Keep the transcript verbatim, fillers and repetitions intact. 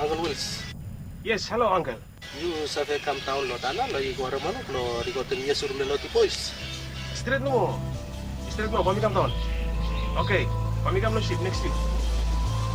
Uncle Wills. Yes, hello, Uncle. You savait come town lo tana lo iguara manuk lo rigotin sur lo ti boys. Straight no. Straight no, pamikam town. Okay, pamikam lo ship next week.